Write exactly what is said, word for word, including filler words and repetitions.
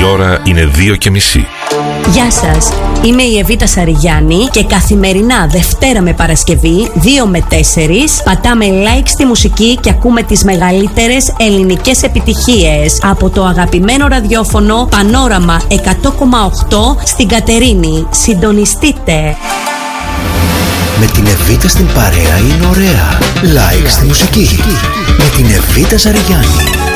ώρα είναι δύο και μισή. Γεια σας, είμαι η Εβίτα Σαριγιάννη και καθημερινά Δευτέρα με Παρασκευή δύο με τέσσερις πατάμε like στη μουσική και ακούμε τις μεγαλύτερες ελληνικές επιτυχίες από το αγαπημένο ραδιόφωνο Πανόραμα εκατό κόμμα οκτώ στην Κατερίνη. Συντονιστείτε! Με την Εβίτα στην παρέα είναι ωραία. Like στη μουσική. Με την Εβίτα Σαριγιάννη.